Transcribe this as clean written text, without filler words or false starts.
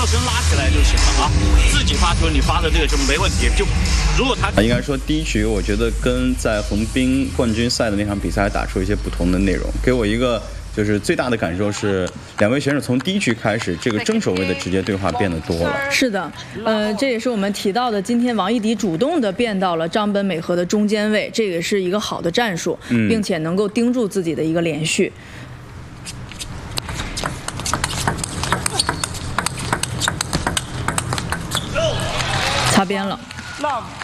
侧身拉起来就行了啊。自己发球，你发的这个就没问题。就如果他应该说第一局，我觉得跟在横滨冠军赛的那场比赛打出一些不同的内容，给我一个就是最大的感受是，两位选手从第一局开始，这个争守位的直接对话变得多了。 是的，这也是我们提到的，今天王艺迪主动的变到了张本美和的中间位，这个是一个好的战术，并且能够盯住自己的一个连续。擦边了。